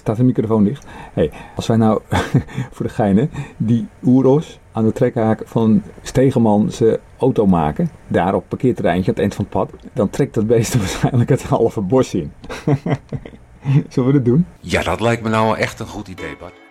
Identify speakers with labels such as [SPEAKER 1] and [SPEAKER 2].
[SPEAKER 1] Staat de microfoon dicht? Hey, als wij nou voor de geinen die oeros aan de trekhaak van Stegeman zijn auto maken, daar op het parkeerterreintje aan het eind van het pad, dan trekt dat beest waarschijnlijk het halve bos in. Zullen we dat doen?
[SPEAKER 2] Ja, dat lijkt me nou echt een goed idee, Bart.